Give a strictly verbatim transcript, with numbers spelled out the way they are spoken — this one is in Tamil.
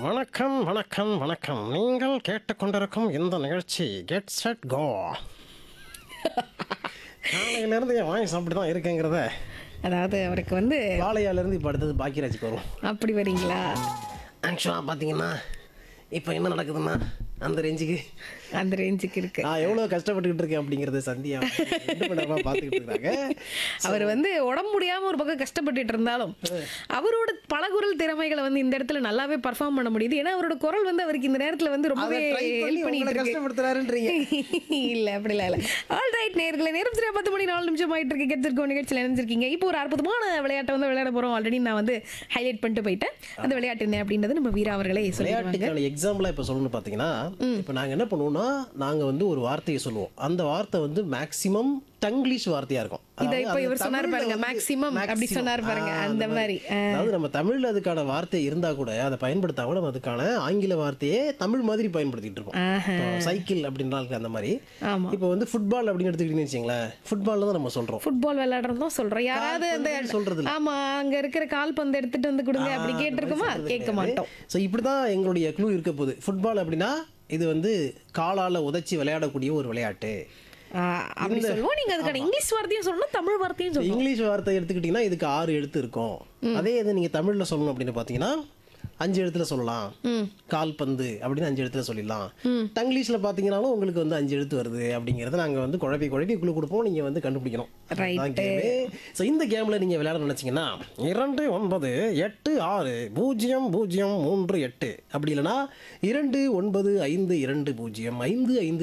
வணக்கம் வணக்கம் வணக்கம் நீங்கள் கேட்டுக்கொண்டிருக்கும் இந்த நிகழ்ச்சி கெட் செட் கோ. காலையிலேருந்து என் வாங்கி சாப்பிட்டு தான் இருக்கேங்கிறத அதாவது அவருக்கு வந்து வாழையாலேருந்து இப்போ அடுத்தது பாக்கியராஜுக்கு வரும். அப்படி வரீங்களா? ஆக்சுவலாக பார்த்தீங்கன்னா இப்போ என்ன நடக்குதுன்னா அந்த ரேஞ்சுக்கு அந்த ரேஞ்சுக்கு இருக்கு. நான் எவ்வளோ கஷ்டப்பட்டுக்கிட்டு இருக்கேன் அப்படிங்கிறத சந்தியா ரெண்டு மணி நேரமாக பார்த்துக்கிட்டு இருக்காங்க. அவர் வந்து உடம்பு முடியாம ஒரு பக்கம் கஷ்டப்பட்டுட்டு இருந்தாலும் அவரோட பலகுரல் திறமைகளை வந்து இந்த இடத்துல நல்லாவே பர்ஃபார்ம் பண்ண முடியுது. ஏன்னா அவரோட குரல் வந்து அவருக்கு இந்த நேரத்துல வந்து ரொம்பவே ஹெல்ப் பண்ணிட்டு இருக்கு. கஷ்டப்படுத்துறாருன்றீங்க. இல்ல அப்படிலாம் இல்ல. ஆல் ரைட் நேயர்களே, நேரம் சரியா பத்து மணி நாலு நிமிஷம் ஆயிட்டு இருக்கு. கெட்சிருக்கோம் நிகழ்ச்சியில் இணைஞ்சிருக்கீங்க. இப்போ ஒரு அற்புதமான விளையாட்டை வந்து விளையாட போறோம். ஆல்ரெடி நான் வந்து ஹைலைட் பண்ணிட்டு போயிட்டேன். அந்த விளையாட்டு என்ன அப்படின்றது நம்ம வீரா அவர்களே சொல்லிடுவாங்க. விளையாட்டுக்கான எக்ஸாம்பிளா இப்போ சொல்லணும்னு பார்த்தீங்கன்னா, இப்போ நாங்கள் என்ன பண்ணுவோம்னா, நாங்கள் வந்து ஒரு வார்த்தையை சொல்லுவோம். அந்த வார்த்தை வந்து மேக்ஸிமம் டங்கிலீஷ் வார்த்தையா இருக்கும். இதை இப்போ இவர் சொன்னார் பாருங்க, மேக்ஸிமம் அப்படி சொன்னார் பாருங்க, அந்த மாதிரி. அதாவது நம்ம தமிழ்ல அதுக்கான வார்த்தை இருந்தா கூட அதை பயன்படுத்தாம நம்ம அதுக்கான ஆங்கில வார்த்தையே தமிழ் மாதிரி பயன்படுத்திட்டு இருக்கோம். சைக்கிள் அப்படின்றாங்க அந்த மாதிரி. ஆமா. இப்போ வந்து ஃபுட்பால் அப்படின்னு எடுத்துக்கிட்டீங்கன்னு வச்சுங்களேன், ஃபுட்பால் தான் நம்ம சொல்றோம். ஃபுட்பால் விளையாடுறதும் சொல்றோம். யாராவது அந்த சொல்றது ஆமா அங்க இருக்கிற கால் பந்து எடுத்துட்டு வந்து கொடுங்க அப்படி கேட்டிருக்குமா? கேட்க மாட்டோம். ஸோ இப்படிதான் எங்களுடைய க்ளூ இருக்க போகுது. ஃபுட்பால் அப்படின்னா இது வந்து காலால உதைச்சி விளையாடக்கூடிய ஒரு விளையாட்டு அப்படி சொல்லுவோம். நீங்க அதுக்கான இங்கிலீஷ் வார்த்தையும் சொல்லணும், தமிழ் வார்த்தையும் சொல்லணும். இங்கிலீஷ் வார்த்தை எடுத்துக்கிட்டீங்கன்னா இதுக்கு ஆறு எழுத்து இருக்கும். அதே இது நீங்க தமிழ்ல சொல்லணும் அப்படின்னு பாத்தீங்கன்னா அஞ்சு எழுத்துல சொல்லலாம். கால்பந்து அப்படின்னு அஞ்சு எழுத்துல சொல்லிடலாம். தங்கிலீஷ்ல பாத்தீங்கன்னாலும் உங்களுக்கு வந்து அஞ்சு எழுத்து வருது அப்படிங்கறத நாங்க வந்து குழப்பி குழப்பி குழு கொடுப்போம். நீங்க வந்து கண்டுபிடிக்கணும். ஸோ இந்த கேம்ல நீங்க விளையாட நினைச்சீங்கன்னா இரண்டு ஒன்பது எட்டு ஆறு பூஜ்ஜியம் பூஜ்ஜியம் மூன்று எட்டு அப்படி இல்லைன்னா இரண்டு ஒன்பது ஐந்து இரண்டு பூஜ்ஜியம் ஐந்து ஐந்து